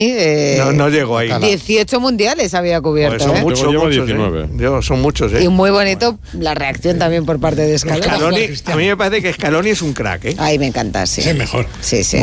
No llegó ahí. 18 mundiales había cubierto. Pues son muchos, Llevo muchos, 19. Son muchos, Y muy bonito la reacción también por parte de Scaloni. Scaloni, a mí me parece que Scaloni es un crack, Ay, me encanta, sí. Es el mejor. Sí, sí.